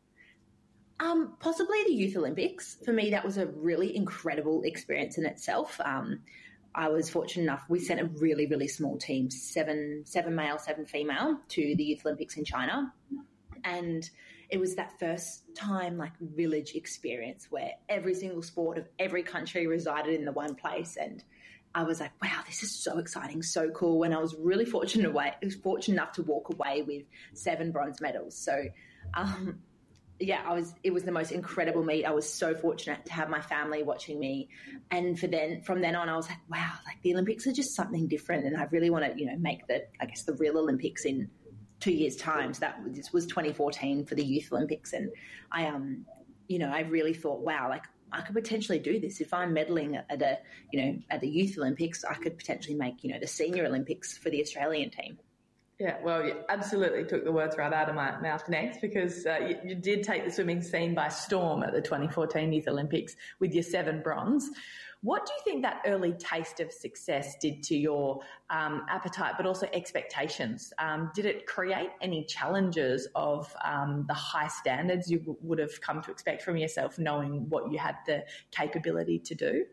Um, possibly the Youth Olympics. For me, that was a really incredible experience in itself. Um, I was fortunate enough, we sent a really, really small team, seven, seven male, seven female, to the Youth Olympics in China. And it was that first time, like, village experience where every single sport of every country resided in the one place. And I was like, wow, this is so exciting, so cool. And I was really fortunate away, was fortunate enough to walk away with seven bronze medals. So, um, yeah, I was, it was the most incredible meet. I was so fortunate to have my family watching me. And for then, from then on, I was like, wow, like the Olympics are just something different. And I really want to, you know, make the, I guess, the real Olympics in two years' time. So that was, was twenty fourteen for the Youth Olympics. And I, um, you know, I really thought, wow, like I could potentially do this. If I'm medaling at a, you know, at the Youth Olympics, I could potentially make, you know, the Senior Olympics for the Australian team. Yeah, well, you absolutely took the words right out of my mouth next, because uh, you, you did take the swimming scene by storm at the twenty fourteen Youth Olympics with your seven bronze. What do you think that early taste of success did to your um, appetite, but also expectations? Um, did it create any challenges of um, the high standards you w- would have come to expect from yourself, knowing what you had the capability to do?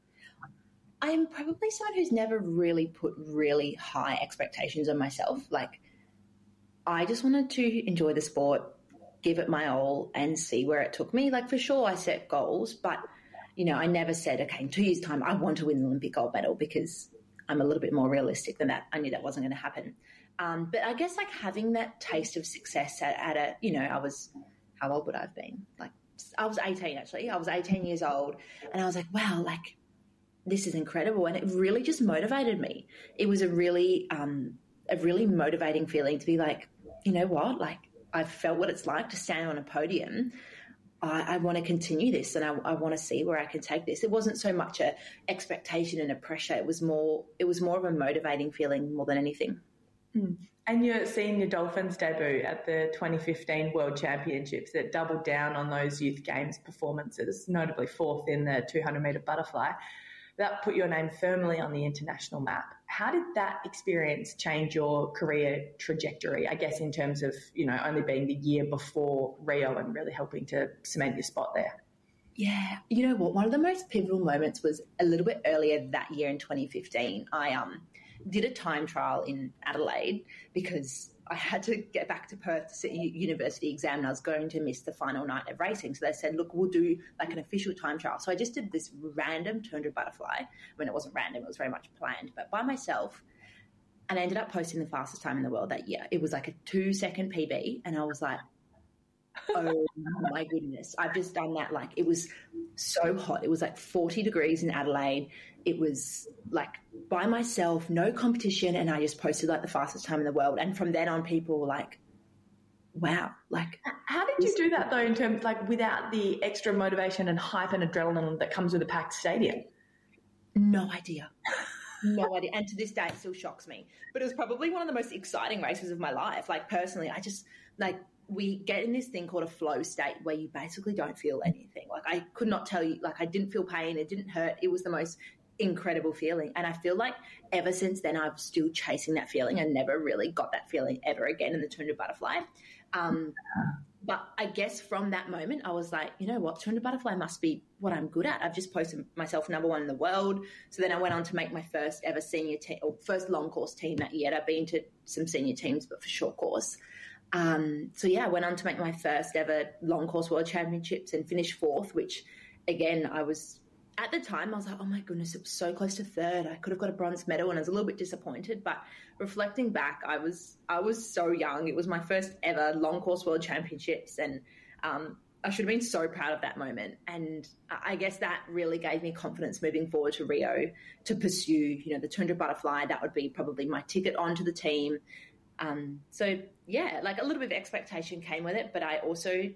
I'm probably someone who's never really put really high expectations on myself. Like, I just wanted to enjoy the sport, give it my all, and see where it took me. Like, for sure, I set goals, but, you know, I never said, okay, in two years' time, I want to win the Olympic gold medal, because I'm a little bit more realistic than that. I knew that wasn't going to happen. Um, but I guess, like, having that taste of success at, at a, you know, I was, how old would I have been? Like, I was eighteen, actually. I was eighteen years old, and I was like, wow, like, this is incredible. And it really just motivated me. It was a really, um, a really motivating feeling to be like, you know what, like I've felt what it's like to stand on a podium. I, I want to continue this, and I, I want to see where I can take this. It wasn't so much a expectation and a pressure. It was more, it was more of a motivating feeling more than anything. Mm. And you're seeing your Dolphins debut at the twenty fifteen World Championships that doubled down on those Youth Games performances, notably fourth in the two hundred metre butterfly. That put your name firmly on the international map. How did that experience change your career trajectory, I guess, in terms of, you know, only being the year before Rio and really helping to cement your spot there? Yeah. You know what? One of the most pivotal moments was a little bit earlier that year in twenty fifteen. I um did a time trial in Adelaide because I had to get back to Perth to sit a university exam, and I was going to miss the final night of racing. So they said, look, we'll do like an official time trial. So I just did this random two hundred butterfly. I mean, it wasn't random, it was very much planned, but by myself. And I ended up posting the fastest time in the world that year. It was like a two second P B. And I was like, oh my goodness, I've just done that. Like, it was so hot. It was like forty degrees in Adelaide. It was like by myself, no competition, and I just posted like the fastest time in the world. And from then on, people were like, wow. Like, how did you do that though, in terms, like, without the extra motivation and hype and adrenaline that comes with a packed stadium? No idea. No idea. And to this day, it still shocks me. But it was probably one of the most exciting races of my life. Like, personally, I just, like, we get in this thing called a flow state where you basically don't feel anything. Like, I could not tell you, like, I didn't feel pain. It didn't hurt. It was the most incredible feeling. And I feel like ever since then, I'm still chasing that feeling. I never really got that feeling ever again in the two hundred butterfly. Um, but I guess from that moment, I was like, you know what, two hundred butterfly must be what I'm good at. I've just posted myself number one in the world. So then I went on to make my first ever senior team, or first long course team that year. I've been to some senior teams, but for short course. Um, so yeah, I went on to make my first ever long course world championships and finished fourth, which again, I was, at the time, I was like, oh my goodness, it was so close to third. I could have got a bronze medal, and I was a little bit disappointed. But reflecting back, I was I was so young. It was my first ever long course world championships, and um, I should have been so proud of that moment. And I guess that really gave me confidence moving forward to Rio to pursue, you know, the two hundred butterfly. That would be probably my ticket onto the team. Um, so yeah, like a little bit of expectation came with it, but I also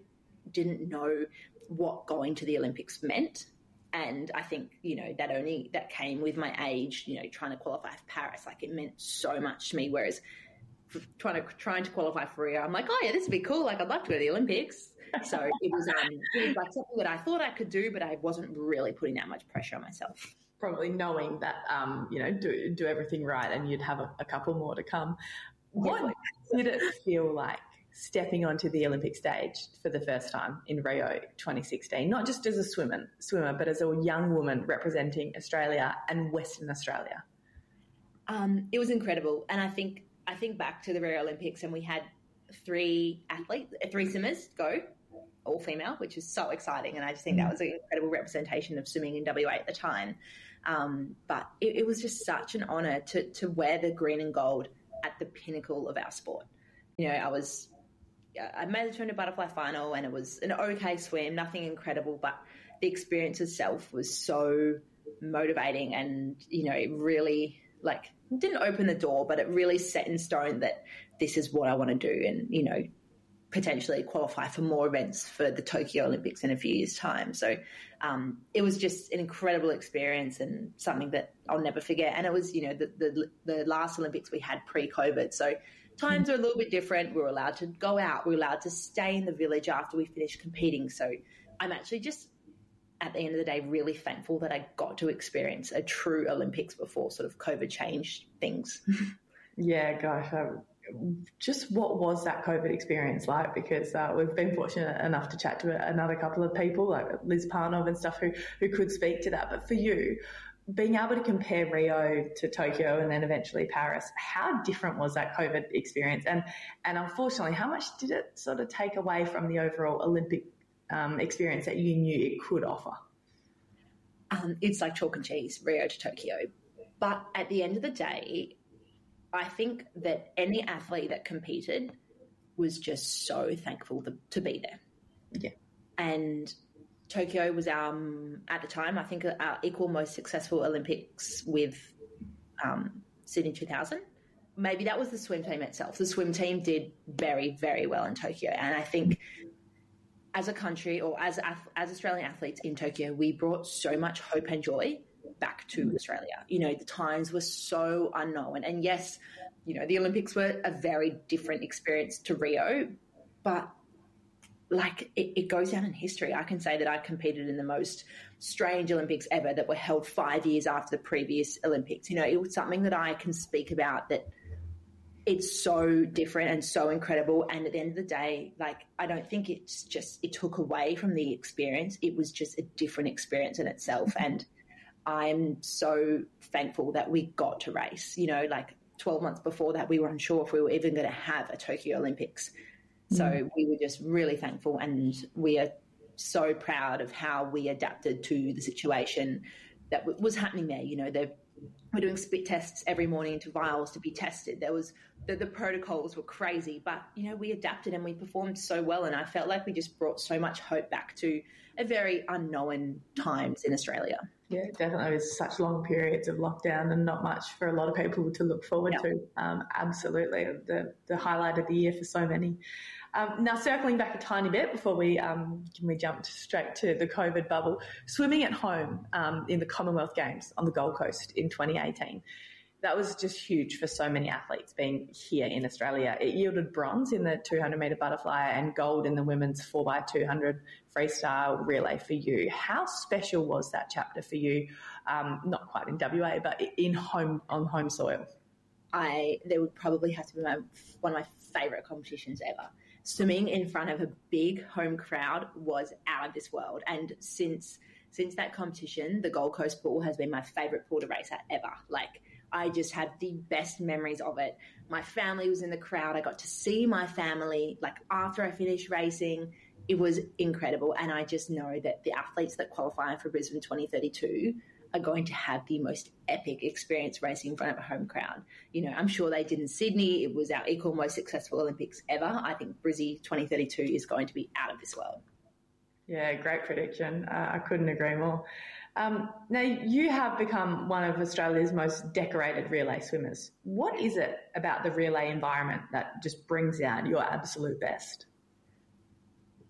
didn't know what going to the Olympics meant. And I think, you know, that only, that came with my age, you know, trying to qualify for Paris. Like, it meant so much to me. Whereas trying to, trying to qualify for Rio, I'm like, oh yeah, this would be cool. Like, I'd love to go to the Olympics. So it was, um, it was like something that I thought I could do, but I wasn't really putting that much pressure on myself. Probably knowing that, um, you know, do, do everything right and you'd have a, a couple more to come. What did it feel like stepping onto the Olympic stage for the first time in Rio twenty sixteen, not just as a swimmer, swimmer, but as a young woman representing Australia and Western Australia? Um, it was incredible. And I think, I think back to the Rio Olympics, and we had three athletes, three swimmers go, all female, which is so exciting. And I just think that was an incredible representation of swimming in W A at the time. Um, but it, it was just such an honour to, to wear the green and gold at the pinnacle of our sport. You know, I was, I made the two hundred butterfly final, and it was an okay swim, nothing incredible, but the experience itself was so motivating, and, you know, it really, like, didn't open the door, but it really set in stone that this is what I want to do, and, you know, potentially qualify for more events for the Tokyo Olympics in a few years' time. So um, it was just an incredible experience and something that I'll never forget. And it was, you know, the the, the last Olympics we had pre-COVID, so times are a little bit different. We were allowed to go out. We were allowed to stay in the village after we finished competing. So I'm actually just, at the end of the day, really thankful that I got to experience a true Olympics before sort of COVID changed things. Yeah, gosh. Um, just what was that COVID experience like? Because uh, we've been fortunate enough to chat to another couple of people, like Liz Parnov and stuff, who, who could speak to that. But for you, being able to compare Rio to Tokyo and then eventually Paris, how different was that COVID experience? And and unfortunately, how much did it sort of take away from the overall Olympic um, experience that you knew it could offer? Um, it's like chalk and cheese, Rio to Tokyo. But at the end of the day, I think that any athlete that competed was just so thankful to, to be there. Yeah. And Tokyo was, um, at the time, I think, our equal most successful Olympics with um, Sydney two thousand. Maybe that was the swim team itself. The swim team did very, very well in Tokyo. And I think as a country, or as as Australian athletes in Tokyo, we brought so much hope and joy back to Australia. You know, the times were so unknown. And yes, you know, the Olympics were a very different experience to Rio, but like it, it goes down in history. I can say that I competed in the most strange Olympics ever that were held five years after the previous Olympics. You know, it was something that I can speak about, that it's so different and so incredible. And at the end of the day, like, I don't think it's just, it took away from the experience. It was just a different experience in itself. And I'm so thankful that we got to race. You know, like twelve months before that, we were unsure if we were even going to have a Tokyo Olympics. So mm. we were just really thankful, and we are so proud of how we adapted to the situation that w- was happening there. You know, they're we're doing spit tests every morning to vials to be tested. There was the, the protocols were crazy, but, you know, we adapted and we performed so well. And I felt like we just brought so much hope back to a very unknown times in Australia. Yeah, definitely. It was such long periods of lockdown and not much for a lot of people to look forward yep. to. Um, absolutely. The, the highlight of the year for so many. Um, now, circling back a tiny bit before we um, we jumped straight to the COVID bubble, swimming at home um, in the Commonwealth Games on the Gold Coast in twenty eighteen, that was just huge for so many athletes being here in Australia. It yielded bronze in the two hundred metre butterfly and gold in the women's four by two hundred freestyle relay for you. How special was that chapter for you? Um, not quite in W A, but in home on home soil. I there would probably have to be my, one of my favourite competitions ever. Swimming in front of a big home crowd was out of this world. And since since that competition, the Gold Coast pool has been my favourite pool to race at ever. Like, I just have the best memories of it. My family was in the crowd. I got to see my family, like, after I finished racing. It was incredible. And I just know that the athletes that qualify for Brisbane twenty thirty-two are going to have the most epic experience racing in front of a home crowd. You know, I'm sure they did in Sydney. It was our equal most successful Olympics ever. I think Brisbane twenty thirty-two is going to be out of this world. Yeah, great prediction. Uh, I couldn't agree more. Um, now, you have become one of Australia's most decorated relay swimmers. What is it about the relay environment that just brings out your absolute best?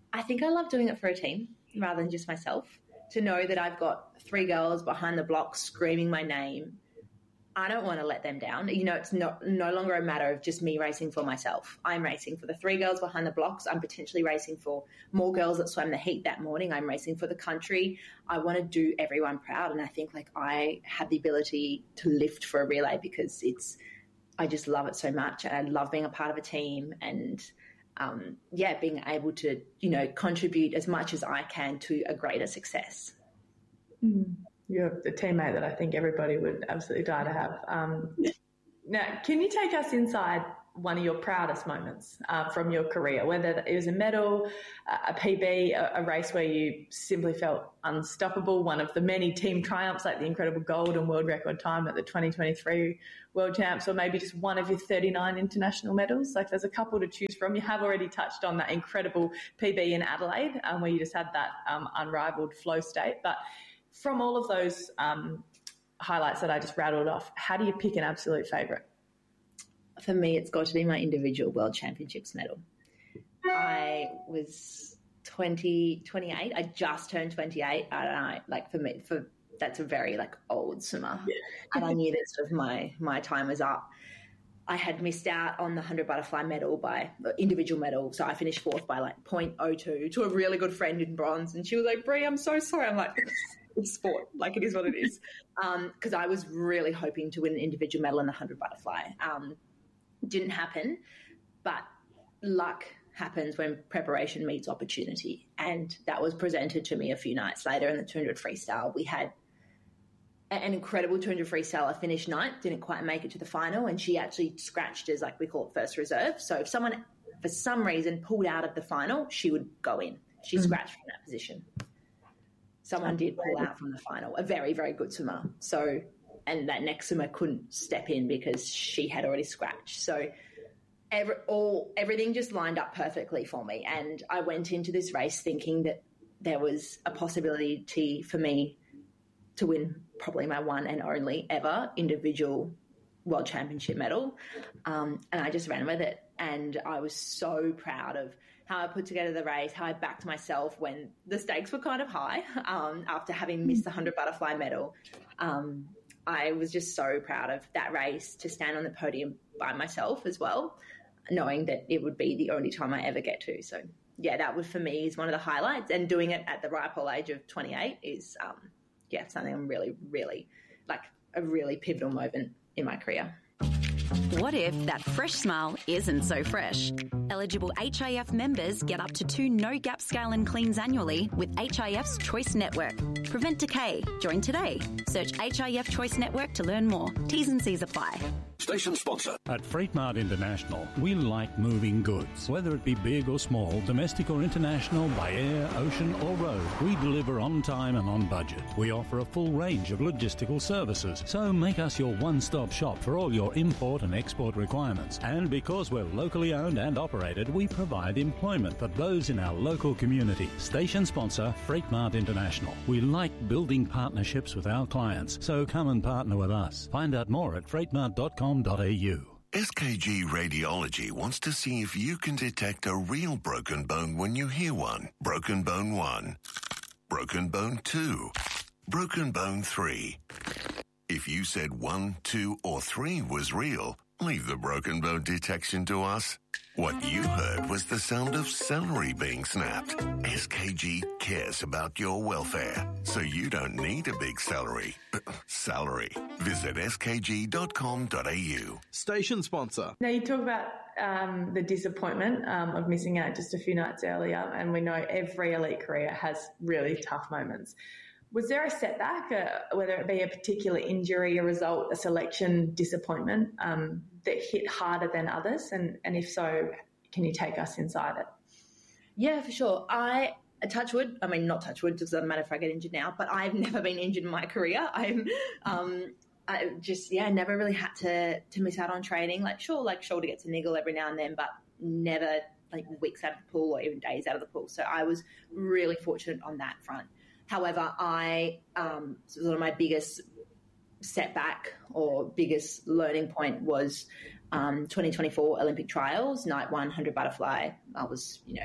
I think I love doing it for a team rather than just myself. To know that I've got three girls behind the block screaming my name, I don't want to let them down. You know, it's not no longer a matter of just me racing for myself. I'm racing for the three girls behind the blocks. I'm potentially racing for more girls that swam the heat that morning. I'm racing for the country. I want to do everyone proud, and I think like I have the ability to lift for a relay because it's. I just love it so much, and I love being a part of a team, and um, yeah, being able to you know contribute as much as I can to a greater success. Mm. You're the teammate that I think everybody would absolutely die to have. Um, now, can you take us inside one of your proudest moments uh, from your career, whether it was a medal, a P B, a, a race where you simply felt unstoppable, one of the many team triumphs like the incredible gold and world record time at the twenty twenty-three World Champs, or maybe just one of your thirty-nine international medals? Like there's a couple to choose from. You have already touched on that incredible P B in Adelaide um, where you just had that um, unrivaled flow state. But from all of those um, highlights that I just rattled off, how do you pick an absolute favourite? For me, it's got to be my individual World Championships medal. I was twenty, twenty-eight. I just turned twenty-eight. And I, like for me, for that's a very like old swimmer. Yeah. And I knew that sort of my, my time was up. I had missed out on the one hundred butterfly medal by individual medal. So I finished fourth by like zero point zero two to a really good friend in bronze. And she was like, Brie, I'm so sorry. I'm like, it's sport. Like it is what it is. Because um, I was really hoping to win an individual medal in the one hundred butterfly. Um, didn't happen, but luck happens when preparation meets opportunity. And that was presented to me a few nights later in the two hundred freestyle. We had an incredible two hundred freestyle. I finished ninth, didn't quite make it to the final, and she actually scratched as, like we call it, first reserve. So if someone, for some reason, pulled out of the final, she would go in. She mm-hmm. scratched from that position. Someone did pull out from the final, a very, very good swimmer. So, and that next swimmer couldn't step in because she had already scratched. So every, all everything just lined up perfectly for me. And I went into this race thinking that there was a possibility for me to win probably my one and only ever individual World Championship medal. Um, and I just ran with it. And I was so proud of how I put together the race, how I backed myself when the stakes were kind of high um, after having missed the one hundred butterfly medal. Um, I was just so proud of that race to stand on the podium by myself as well, knowing that it would be the only time I ever get to. So, yeah, that would for me is one of the highlights. And doing it at the ripe old age of twenty-eight is, um, yeah, something I'm really, really, like a really pivotal moment in my career. What if that fresh smile isn't so fresh? Eligible H I F members get up to two no-gap scale and cleans annually with H I F's Choice Network. Prevent decay. Join today. Search H I F Choice Network to learn more. T's and C's apply. Station sponsor. At Freight Mart International, we like moving goods. Whether it be big or small, domestic or international, by air, ocean or road, we deliver on time and on budget. We offer a full range of logistical services, so make us your one-stop shop for all your import and export requirements. And because we're locally owned and operated, we provide employment for those in our local community. Station sponsor, Freight Mart International. We like building partnerships with our clients, so come and partner with us. Find out more at freight mart dot com. S K G Radiology wants to see if you can detect a real broken bone when you hear one. Broken bone one. Broken bone two. Broken bone three. If you said one, two, or three was real, leave the broken bone detection to us. What you heard was the sound of celery being snapped. S K G cares about your welfare, so you don't need a big celery. Salary. Visit s k g dot com dot a u. Station sponsor. Now, you talk about um, the disappointment um, of missing out just a few nights earlier, and we know every elite career has really tough moments. Was there a setback, uh, whether it be a particular injury, a result, a selection disappointment um, that hit harder than others? And, and if so, can you take us inside it? Yeah, for sure. I touch wood. I mean, not touch wood, it doesn't matter if I get injured now, but I've never been injured in my career. I'm um, I just, yeah, never really had to, to miss out on training. Like, sure, like shoulder gets a niggle every now and then, but never like weeks out of the pool or even days out of the pool. So I was really fortunate on that front. However, I um, sort of my biggest setback or biggest learning point was um, twenty twenty-four Olympic trials, night one, one hundred butterfly. I was, you know,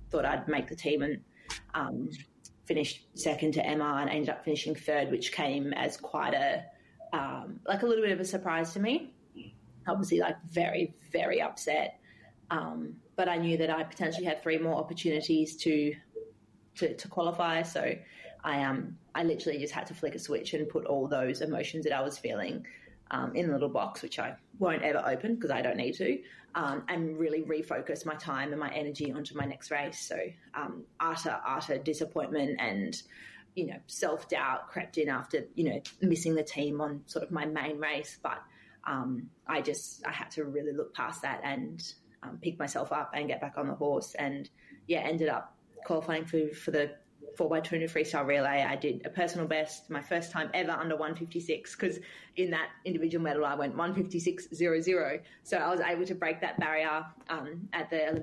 thought I'd make the team and um, finished second to Emma and ended up finishing third, which came as quite a, um, like a little bit of a surprise to me. Obviously, like very, very upset. Um, but I knew that I potentially had three more opportunities to to, to qualify. So I um I literally just had to flick a switch and put all those emotions that I was feeling um, in a little box, which I won't ever open because I don't need to, um, and really refocus my time and my energy onto my next race. So um, utter, utter disappointment and, you know, self-doubt crept in after, you know, missing the team on sort of my main race. But um, I just, I had to really look past that and um, pick myself up and get back on the horse. And, yeah, ended up qualifying for, for the four by two hundred freestyle relay. I did a personal best, my first time ever under one fifty-six, because in that individual medal I went one fifty-six point zero zero. So I was able to break that barrier um, at the